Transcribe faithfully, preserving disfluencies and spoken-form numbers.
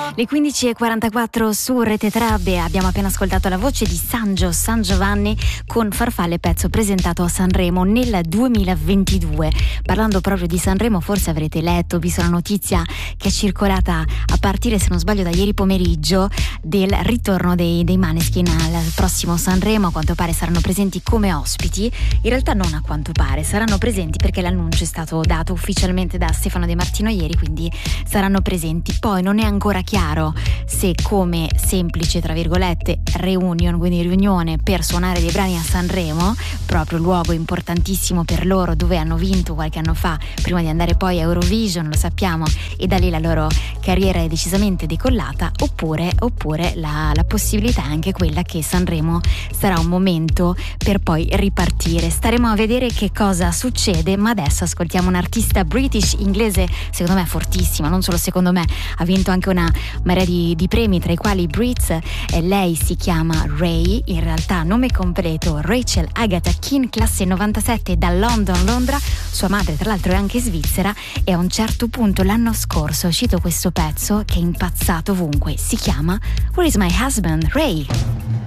Le quindici e quarantaquattro su Rete Trabbe. Abbiamo appena ascoltato la voce di Sangio San Giovanni con Farfalle, pezzo presentato a Sanremo nel duemilaventidue. Parlando proprio di Sanremo, forse avrete letto, visto la notizia che è circolata a partire, se non sbaglio, da ieri pomeriggio, del ritorno dei, dei Maneskin al prossimo Sanremo. A quanto pare saranno presenti come ospiti. In realtà non a quanto pare, saranno presenti perché l'annuncio è stato dato ufficialmente da Stefano De Martino ieri, quindi saranno presenti. Poi non è ancora chiaro se come semplice, tra virgolette, reunion, quindi riunione per suonare dei brani a Sanremo, proprio luogo importantissimo per loro, dove hanno vinto qualche anno fa prima di andare poi a Eurovision, lo sappiamo, e da lì la loro carriera è decisamente decollata, oppure, oppure la, la possibilità è anche quella che Sanremo sarà un momento per poi ripartire. Staremo a vedere che cosa succede, ma adesso ascoltiamo un artista british inglese, secondo me fortissima, non solo secondo me, ha vinto anche una marea di, di premi, tra i quali Brits. E lei si chiama Ray, in realtà nome completo Rachel Agatha Keane, classe novantasette, da London, Londra. Sua madre tra l'altro è anche svizzera, e a un certo punto l'anno scorso è uscito questo pezzo che è impazzato ovunque, si chiama Where is my husband, Ray.